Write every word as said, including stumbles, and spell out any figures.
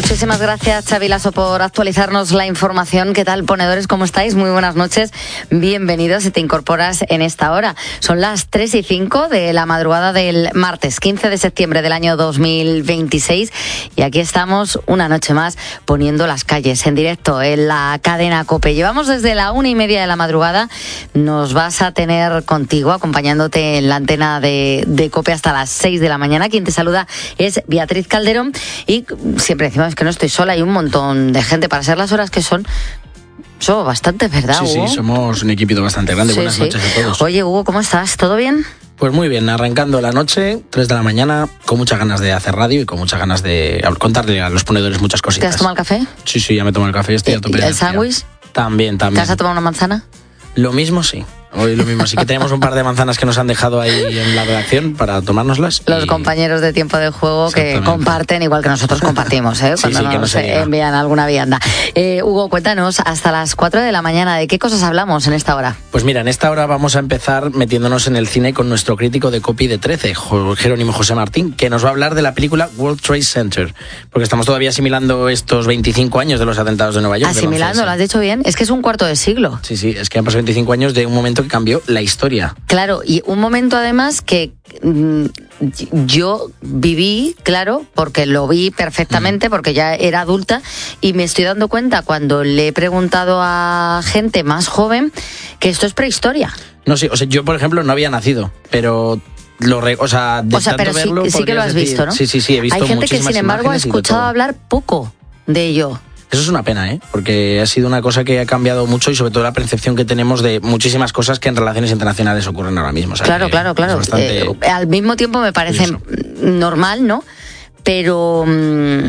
Muchísimas gracias, Xavi Lasso, por actualizarnos la información. ¿Qué tal, ponedores? ¿Cómo estáis? Muy buenas noches. Bienvenidos si te incorporas en esta hora. Son las tres y cinco de la madrugada del martes quince de septiembre del año dos mil veintiséis y aquí estamos una noche más poniendo las calles en directo en la cadena COPE. Llevamos desde la una y media de la madrugada. Nos vas a tener contigo, acompañándote en la antena de, de COPE hasta las seis de la mañana. Quien te saluda es Beatriz Calderón y siempre decimos es que no estoy sola, hay un montón de gente para ser las horas que son. Somos bastantes, ¿verdad, sí, Hugo? Sí, somos un equipito bastante grande. Sí, Buenas sí. noches a todos. Oye, Hugo, ¿cómo estás? ¿Todo bien? Pues muy bien, arrancando la noche, tres de la mañana, con muchas ganas de hacer radio y con muchas ganas de contarle a los ponedores muchas cositas. ¿Te has tomado el café? Sí, sí, ya me tomo el café, estoy a tope. ¿Y el sándwich? También, también. ¿Te has tomado una manzana? Lo mismo sí. Hoy lo mismo, sí que tenemos un par de manzanas que nos han dejado ahí en la redacción para tomárnoslas. Los y... compañeros de Tiempo de Juego que comparten igual que nosotros compartimos, ¿eh? Cuando sí, sí, nos, nos envían alguna vianda. Eh, Hugo, cuéntanos, hasta las cuatro de la mañana, ¿de qué cosas hablamos en esta hora? Pues mira, en esta hora vamos a empezar metiéndonos en el cine con nuestro crítico de copy de trece, Jerónimo José Martín, que nos va a hablar de la película World Trade Center, porque estamos todavía asimilando estos veinticinco años de los atentados de Nueva York. Asimilando, lo has dicho bien, es que es un cuarto de siglo. Sí, sí, es que han pasado veinticinco años de un momento que cambió la historia. Claro, y un momento además que mm, yo viví, claro, porque lo vi perfectamente, porque ya era adulta, y me estoy dando cuenta cuando le he preguntado a gente más joven que esto es prehistoria. No, sí, o sea, yo por ejemplo no había nacido, pero... Lo re, o sea, de o sea, tanto pero verlo, sí, sí que lo has decir, visto, ¿no? Sí, sí, sí, he visto. Hay gente que sin embargo ha escuchado hablar poco de ello. Eso es una pena, ¿eh? Porque ha sido una cosa que ha cambiado mucho y sobre todo la percepción que tenemos de muchísimas cosas que en relaciones internacionales ocurren ahora mismo. O sea, claro, claro, claro. Eh, al mismo tiempo me parece curioso. Normal, ¿no? Pero... Mmm,